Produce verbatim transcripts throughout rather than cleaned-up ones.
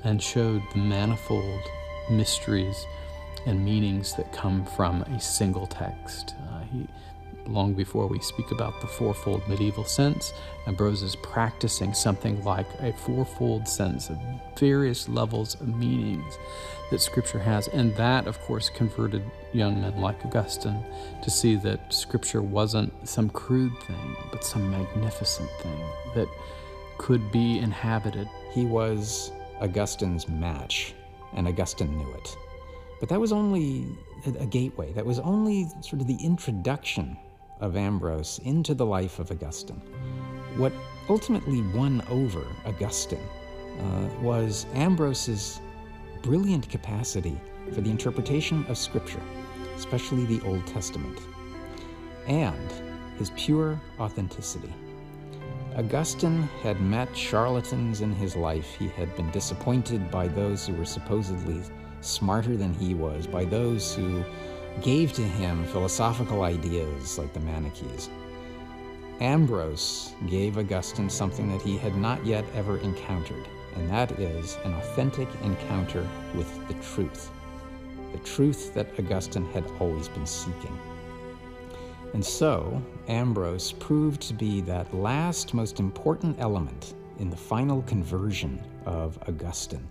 and showed the manifold mysteries and meanings that come from a single text. Uh, he, long before we speak about the fourfold medieval sense, Ambrose is practicing something like a fourfold sense of various levels of meanings that Scripture has. And that, of course, converted young men like Augustine to see that Scripture wasn't some crude thing, but some magnificent thing that could be inhabited. He was Augustine's match, and Augustine knew it. But that was only a gateway. That was only sort of the introduction of Ambrose into the life of Augustine. What ultimately won over Augustine uh, was Ambrose's brilliant capacity for the interpretation of Scripture, especially the Old Testament, and his pure authenticity. Augustine had met charlatans in his life. He had been disappointed by those who were supposedly smarter than he was, by those who gave to him philosophical ideas like the Manichees. Ambrose gave Augustine something that he had not yet ever encountered, and that is an authentic encounter with the truth, the truth that Augustine had always been seeking. And so, Ambrose proved to be that last, most important element in the final conversion of Augustine.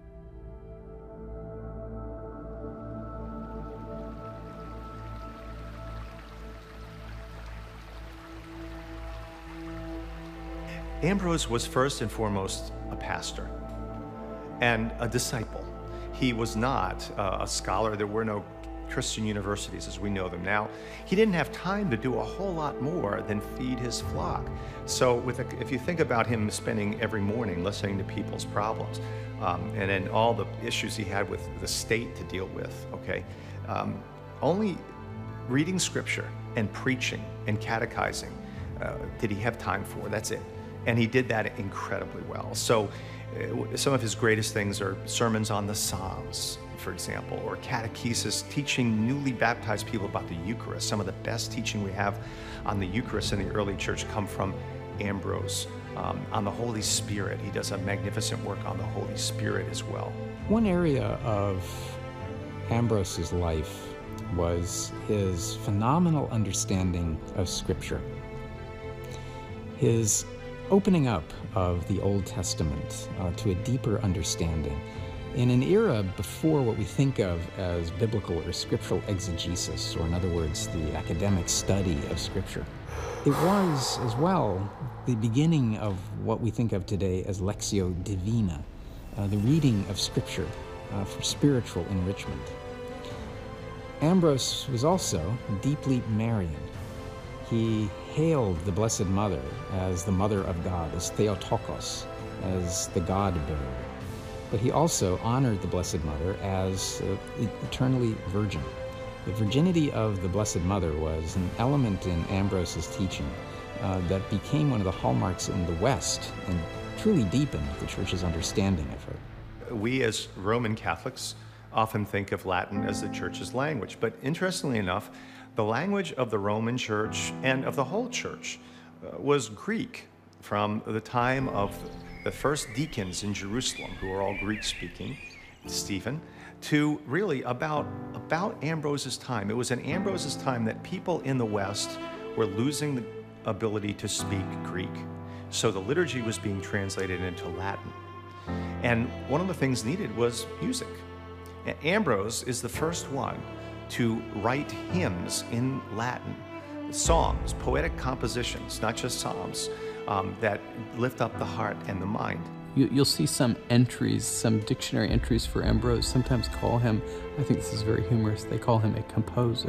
Ambrose was first and foremost a pastor and a disciple. He was not uh, a scholar. There were no Christian universities as we know them now. He didn't have time to do a whole lot more than feed his flock. So with a, if you think about him spending every morning listening to people's problems, um, and then all the issues he had with the state to deal with, okay, um, only reading Scripture and preaching and catechizing uh, did he have time for. That's it. And he did that incredibly well. So uh, some of his greatest things are sermons on the Psalms, for example, or catechesis, teaching newly baptized people about the Eucharist. Some of the best teaching we have on the Eucharist in the early church come from Ambrose. Um, on the Holy Spirit, he does a magnificent work on the Holy Spirit as well. One area of Ambrose's life was his phenomenal understanding of Scripture. His opening up of the Old Testament uh, to a deeper understanding in an era before what we think of as biblical or scriptural exegesis, or in other words, the academic study of Scripture. It was, as well, the beginning of what we think of today as Lectio Divina, uh, the reading of Scripture uh, for spiritual enrichment. Ambrose was also deeply Marian. He hailed the Blessed Mother as the Mother of God, as Theotokos, as the God-bearer. But he also honored the Blessed Mother as uh, eternally virgin. The virginity of the Blessed Mother was an element in Ambrose's teaching uh, that became one of the hallmarks in the West and truly deepened the Church's understanding of her. We as Roman Catholics often think of Latin as the Church's language, but interestingly enough, the language of the Roman Church and of the whole Church uh, was Greek from the time of the first deacons in Jerusalem, who were all Greek-speaking, Stephen, to really about, about Ambrose's time. It was in Ambrose's time that people in the West were losing the ability to speak Greek. So the liturgy was being translated into Latin. And one of the things needed was music. And Ambrose is the first one to write hymns in Latin, songs, poetic compositions, not just psalms, um, that lift up the heart and the mind. You, you'll see some entries, some dictionary entries for Ambrose sometimes call him, I think this is very humorous, they call him a composer,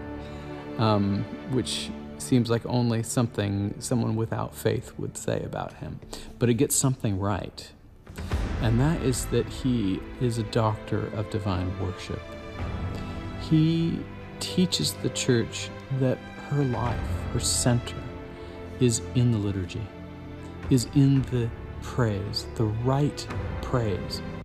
um, which seems like only something someone without faith would say about him. But it gets something right, and that is that he is a doctor of divine worship. He teaches the Church that her life, her center, is in the liturgy, is in the praise, the right praise